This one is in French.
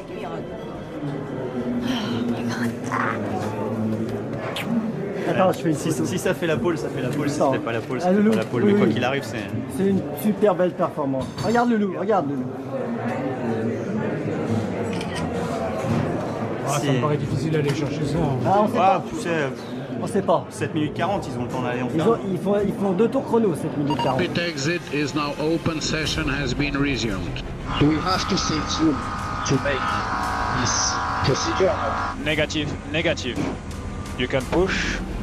Attends, je fais une photo. Si ça fait la pole, ça fait la pole. Si ça Attends. fait pas la pole, ça Ah, fait Loulou. pas la pole. Oui, Mais quoi oui. qu'il arrive, c'est... C'est une super belle performance. Regarde Loulou, regarde Loulou. Ah, ça me paraît difficile d'aller chercher ça. Ah, on sait Ah, pas. tu sais, On sait pas. 7 minutes 40, ils ont le temps d'aller en faire. Ils font 2 tours chrono, 7 minutes 40. Pit exit is now open. Session has been resumed. Do we have to save fuel to make this procedure? Negative. You can push.